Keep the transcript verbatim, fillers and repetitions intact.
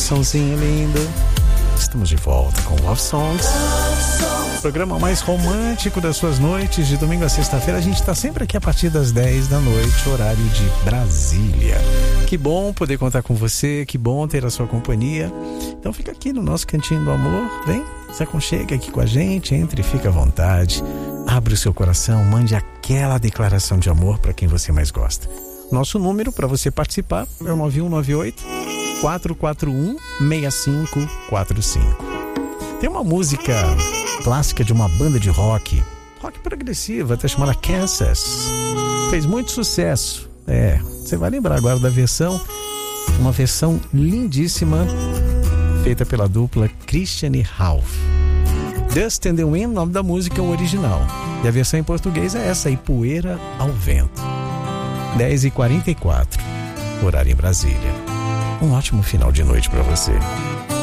coraçãozinho lindo. Estamos de volta com Love Songs, programa mais romântico das suas noites, de domingo a sexta-feira. A gente está sempre aqui a partir das dez da noite, horário de Brasília. Que bom poder contar com você, que bom ter a sua companhia. Então fica aqui no nosso cantinho do amor, vem, se aconchega aqui com a gente, entre e fica à vontade. Abre o seu coração, mande aquela declaração de amor para quem você mais gosta. Nosso número para você participar é o nove um nove oito, quatro quatro um, seis cinco quatro cinco. Tem uma música clássica de uma banda de rock, rock progressiva, até chamada Kansas. Fez muito sucesso. É, você vai lembrar agora da versão, uma versão lindíssima, feita pela dupla Christian e Ralph. Dust in the Wind, o nome da música é o original. E a versão em português é essa aí, Poeira ao Vento. dez e quarenta e quatro, horário em Brasília. Um ótimo final de noite para você.